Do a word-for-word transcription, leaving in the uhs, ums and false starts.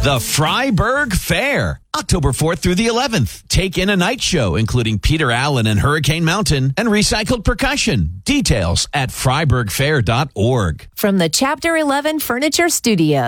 The Freiburg Fair, October fourth through the eleventh. Take in a night show, including Peter Allen and Hurricane Mountain, and recycled percussion. Details at freiburg fair dot org. From the Chapter eleven Furniture Studio.